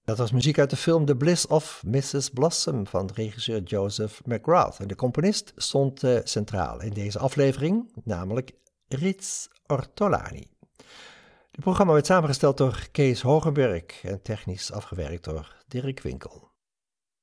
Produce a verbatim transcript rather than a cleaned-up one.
Dat was muziek uit de film The Bliss of missus Blossom van regisseur Joseph McGrath. En de componist stond uh, centraal in deze aflevering, namelijk Rits Ortolani. Het programma werd samengesteld door Kees Hogenberg en technisch afgewerkt door Dirk Winkel.